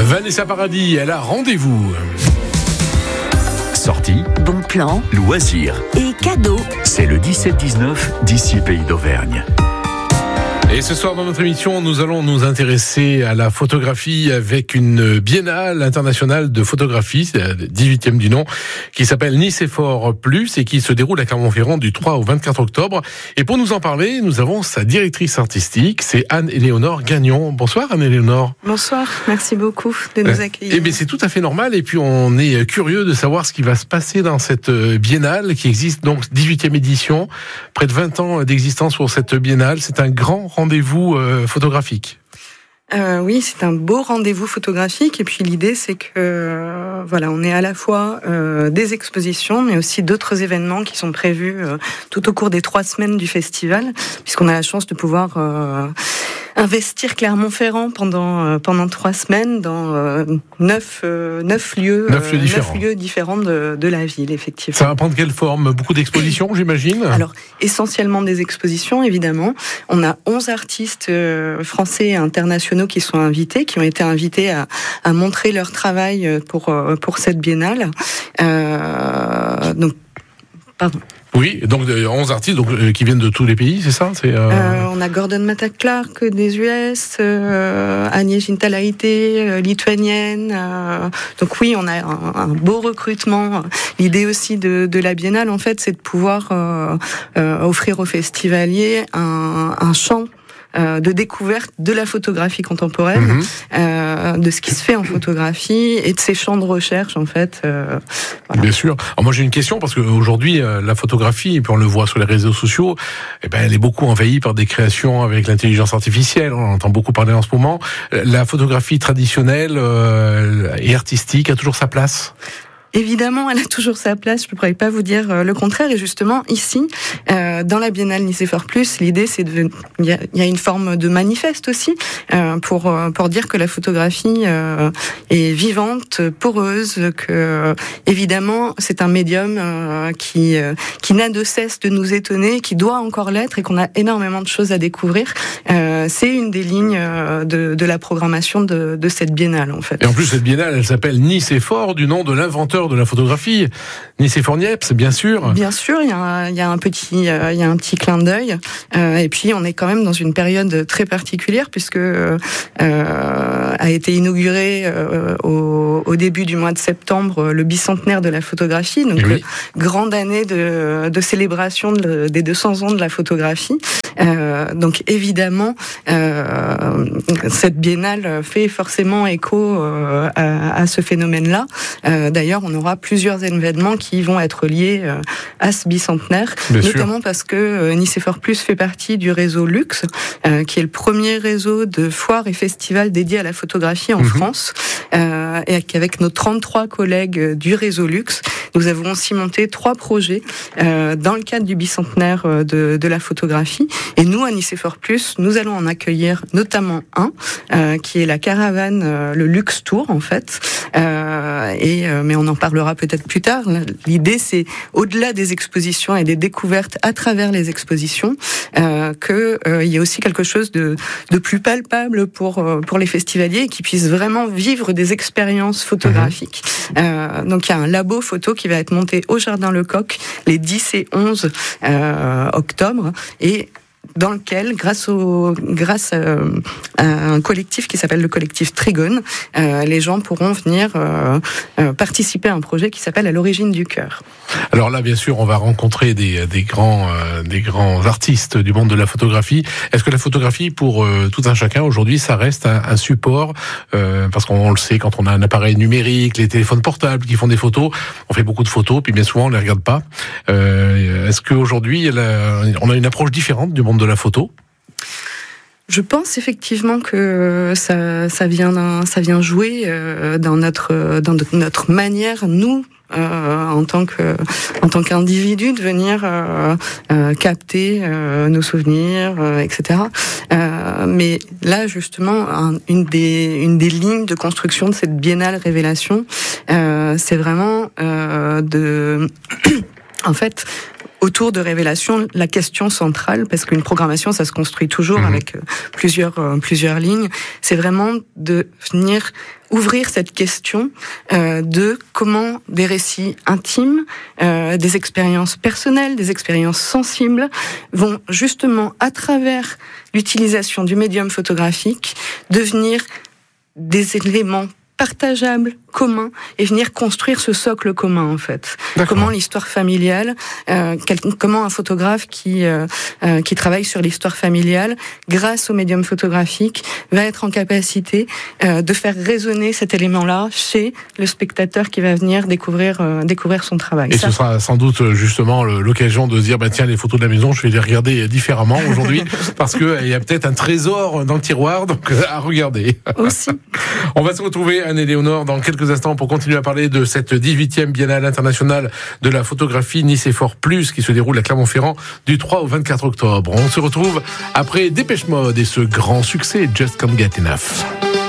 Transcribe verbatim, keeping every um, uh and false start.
Vanessa Paradis, elle a rendez-vous. Sortie, bon plan, loisirs et cadeaux. C'est le dix-sept dix-neuf d'ici Pays d'Auvergne. Et ce soir dans notre émission, nous allons nous intéresser à la photographie avec une biennale internationale de photographie, c'est la dix-huitième du nom, qui s'appelle Nicéphore Plus et qui se déroule à Clermont-Ferrand du trois au vingt-quatre octobre. Et pour nous en parler, nous avons sa directrice artistique, c'est Anne-Éléonore Gagnon. Bonsoir Anne-Éléonore. Bonsoir, merci beaucoup de nous accueillir. Eh bien c'est tout à fait normal et puis on est curieux de savoir ce qui va se passer dans cette biennale qui existe donc dix-huitième édition, près de vingt ans d'existence pour cette biennale. C'est un grand rendez-vous euh, photographique. Euh, oui, c'est un beau rendez-vous photographique et puis l'idée c'est que euh, voilà, on est à la fois euh, des expositions mais aussi d'autres événements qui sont prévus euh, tout au cours des trois semaines du festival, puisqu'on a la chance de pouvoir euh, investir Clermont-Ferrand pendant euh, pendant trois semaines dans euh, neuf euh, neuf lieux neuf lieux différents, neuf lieux différents de, de la ville, effectivement. Ça va prendre quelle forme? Beaucoup d'expositions, j'imagine. Alors essentiellement des expositions, évidemment. On a onze artistes euh, français et internationaux qui sont invités, qui ont été invités à, à montrer leur travail pour euh, pour cette biennale. Euh, donc, pardon. Oui, donc onze artistes donc, euh, qui viennent de tous les pays, c'est ça c'est, euh... Euh, On a Gordon Matta-Clark des U S, euh, Agnès Gintalaite, euh, lituanienne. Euh, donc oui, on a un, un beau recrutement. L'idée aussi de, de la Biennale, en fait, c'est de pouvoir euh, euh, offrir aux festivaliers un, un champ Euh, de découverte de la photographie contemporaine, mmh. euh, de ce qui se fait en photographie et de ses champs de recherche en fait. Euh, voilà. Bien sûr. Alors moi j'ai une question parce qu'aujourd'hui euh, la photographie, et puis on le voit sur les réseaux sociaux, eh ben elle est beaucoup envahie par des créations avec l'intelligence artificielle. On en entend beaucoup parler en ce moment. La photographie traditionnelle euh, et artistique a toujours sa place. Évidemment, elle a toujours sa place. Je ne pourrais pas vous dire le contraire. Et justement, ici, euh, dans la Biennale Nicéphore Plus, l'idée, c'est de, il y a, il y a une forme de manifeste aussi euh, pour pour dire que la photographie euh, est vivante, poreuse, que évidemment, c'est un médium euh, qui euh, qui n'a de cesse de nous étonner, qui doit encore l'être, et qu'on a énormément de choses à découvrir. Euh, c'est une des lignes de de la programmation de de cette Biennale, en fait. Et en plus, cette Biennale, elle s'appelle Nicéphore, du nom de l'inventeur de la photographie, Nicéphore Niepce, bien sûr. Bien sûr, il y a un, il y a un petit, euh, il y a un petit clin d'œil. Euh, et puis, on est quand même dans une période très particulière puisque euh, a été inauguré euh, au, au début du mois de septembre le bicentenaire de la photographie, donc oui. euh, grande année de, de célébration de, des deux cents ans de la photographie. Euh, donc évidemment, euh, cette biennale fait forcément écho euh, à, à ce phénomène-là. Euh, d'ailleurs, on aura plusieurs événements qui vont être liés euh, à ce bicentenaire, Bien notamment sûr. parce que euh, Nicéphore Plus fait partie du réseau Luxe, euh, qui est le premier réseau de foires et festivals dédiés à la photographie en mmh. France, euh, et avec nos trente-trois collègues du réseau Luxe, nous avons aussi monté trois projets euh, dans le cadre du bicentenaire de, de la photographie. Et nous, à Nicéphore Plus, nous allons en accueillir notamment un, euh, qui est la caravane, euh, le Luxe Tour, en fait. Euh, et, euh, mais on en parlera peut-être plus tard. L'idée, c'est, au-delà des expositions et des découvertes à travers les expositions, euh, qu'il euh, y ait aussi quelque chose de, de plus palpable pour, euh, pour les festivaliers et qui puissent vraiment vivre des expériences photographiques. Mmh. Euh, donc, il y a un labo photo qui va être monté au Jardin Lecoq les dix et onze euh, octobre, et dans lequel, grâce au, grâce à, à un collectif qui s'appelle le collectif Trigone, euh, les gens pourront venir euh, euh, participer à un projet qui s'appelle À l'origine du cœur. Alors là, bien sûr, on va rencontrer des, des grands, euh, des grands artistes du monde de la photographie. Est-ce que la photographie, pour euh, tout un chacun aujourd'hui, ça reste un, un support euh, parce qu'on le sait, quand on a un appareil numérique, les téléphones portables qui font des photos, on fait beaucoup de photos, puis bien souvent on les regarde pas. Euh, est-ce qu'aujourd'hui, on a une approche différente du monde de la photo? Je pense effectivement que ça, ça vient, d'un, ça vient jouer euh, dans notre, dans notre manière, nous, euh, en tant que, en tant qu'individu, de venir euh, euh, capter euh, nos souvenirs, euh, et cetera. Euh, mais là, justement, un, une des, une des lignes de construction de cette biennale révélation, euh, c'est vraiment euh, de, en fait. autour de Révélation, la question centrale, parce qu'une programmation, ça se construit toujours mmh. avec plusieurs euh, plusieurs lignes, c'est vraiment de venir ouvrir cette question euh, de comment des récits intimes, euh, des expériences personnelles, des expériences sensibles vont justement, à travers l'utilisation du médium photographique, devenir des éléments partageables, communs, et venir construire ce socle commun, en fait. D'accord. Comment l'histoire familiale, euh, quel, comment un photographe qui euh, euh, qui travaille sur l'histoire familiale, grâce au médium photographique, va être en capacité euh, de faire résonner cet élément-là chez le spectateur qui va venir découvrir euh, découvrir son travail. Et Ça, ce sera sans doute justement l'occasion de se dire, bah tiens, les photos de la maison, je vais les regarder différemment aujourd'hui, parce que il y a peut-être un trésor dans le tiroir, donc à regarder. Aussi. On va se retrouver, Anne-Éléonore, dans quelques instants pour continuer à parler de cette dix-huitième Biennale internationale de la photographie Nice Effort Plus qui se déroule à Clermont-Ferrand du trois au vingt-quatre octobre. On se retrouve après Dépêche Mode et ce grand succès Just Can't Get Enough.